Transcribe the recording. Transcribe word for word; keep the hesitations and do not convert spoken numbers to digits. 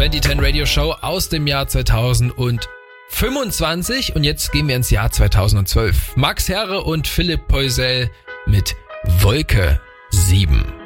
zwanzig zehn Radio Show aus dem Jahr zweitausendfünfundzwanzig. Und jetzt gehen wir ins Jahr zweitausendzwölf. Max Herre und Philipp Poisel mit Wolke sieben.